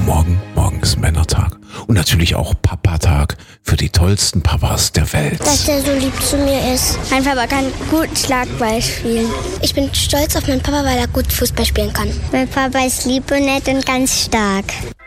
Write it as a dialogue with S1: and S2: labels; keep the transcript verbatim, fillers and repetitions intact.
S1: morgen, morgen ist Männertag. Und natürlich auch Papatag für die tollsten Papas der Welt.
S2: Dass der so lieb zu mir ist. Mein Papa kann gut Schlagball spielen. Ich bin stolz auf meinen Papa, weil er gut Fußball spielen kann. Mein Papa ist lieb und nett und ganz stark.